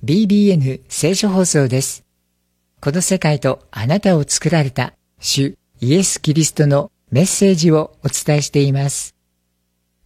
BBN 聖書放送です。この世界とあなたを作られた主イエス・キリストのメッセージをお伝えしています。